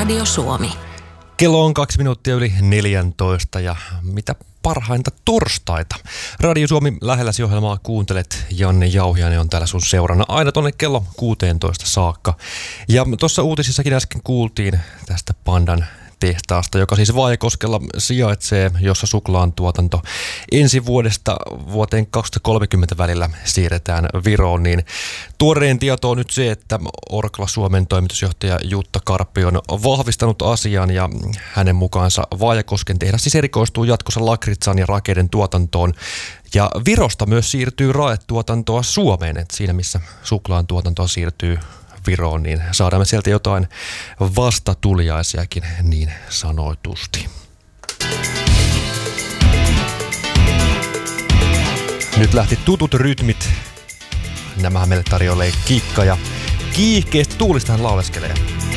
Radio Suomi. Kello on 2 minuuttia yli 14 ja mitä parhainta torstaita. Radio Suomi lähelläsi ohjelmaa kuuntelet. Janne Jauhiainen on täällä sun seurana aina tonne kello 16 saakka. Ja tuossa uutisissakin äsken kuultiin tästä Pandan tehtaasta, joka siis Vaajakoskella sijaitsee, jossa suklaan tuotanto ensi vuodesta vuoteen 2030 välillä siirretään Viroon. Niin tuoreen tieto on nyt se, että Orkla Suomen toimitusjohtaja Jutta Karppi on vahvistanut asian ja hänen mukaansa Vaajakosken tehdas siis erikoistuu jatkossa lakritsan ja rakeiden tuotantoon. Ja Virosta myös siirtyy raetuotantoa Suomeen, että siinä missä suklaan tuotantoa siirtyy Viroon, niin saadaan me sieltä jotain vastatuliaisiakin niin sanotusti. Nyt lähti tutut rytmit. Nämähän meille tarjoilee Kikka ja kiihkeästi Tuulistahan lauleskelee.